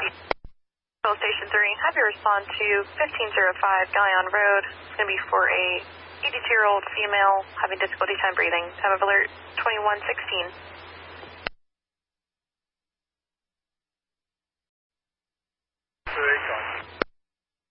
Station 3, have you respond to 1505 Galleon Road. It's going to be for a 82-year-old female having difficulty time breathing. Have alert 2116.